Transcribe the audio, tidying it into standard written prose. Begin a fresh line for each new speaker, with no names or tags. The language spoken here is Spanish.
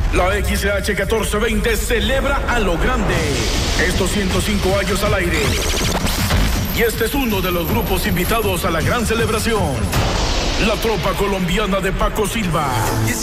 La XH 1420 celebra a lo grande estos 105 años al aire. Y este es uno de los grupos invitados a la gran celebración. La tropa colombiana de Paco Silva.